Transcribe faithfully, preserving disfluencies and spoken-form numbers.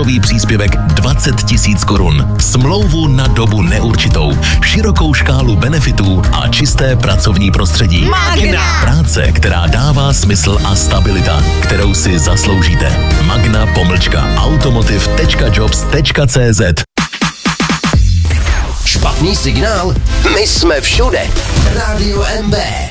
honorový příspěvek dvacet tisíc korun, smlouvu na dobu neurčitou, širokou škálu benefitů a čisté pracovní prostředí. Magna! Práce, která dává smysl a stabilita, kterou si zasloužíte. Magna pomlčka automotiv tečka jobs tečka cé zet. Špatný signál? My jsme všude. Rádio M B.